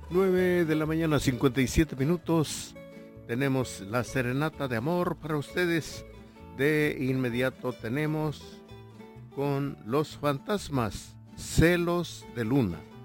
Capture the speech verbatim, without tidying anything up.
nueve de la mañana, cincuenta y siete minutos. Tenemos la serenata de amor para ustedes. De inmediato tenemos con Los Fantasmas, Celos de Luna.